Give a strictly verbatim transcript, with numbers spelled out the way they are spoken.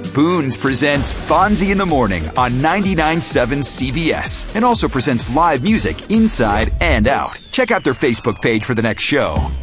Boons presents Fonzie in the Morning on ninety-nine point seven C B S and also presents live music inside and out. Check out their Facebook page for the next show.